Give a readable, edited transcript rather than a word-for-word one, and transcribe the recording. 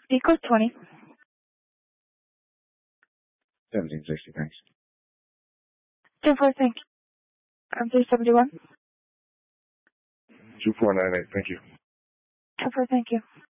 Equals 20. 1760, thanks. 24, thank you. 371. 2498, thank you. 24, thank you.